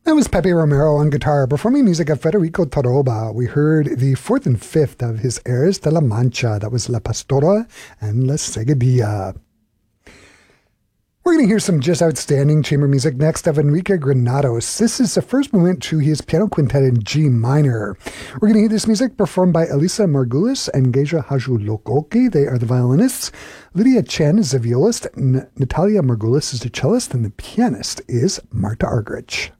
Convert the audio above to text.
That was Pepe Romero on guitar, performing music of Federico Taroba. We heard the fourth and fifth of his airs de la Mancha. That was La Pastora and La Seguidilla. We're going to hear some just outstanding chamber music next of Enrique Granados. This is the first movement to his piano quintet in G minor. We're going to hear this music performed by Elisa Margulis and Geja Hajulokoki. They are the violinists. Lydia Chen is the violist. Natalia Margulis is the cellist. And the pianist is Marta Argerich.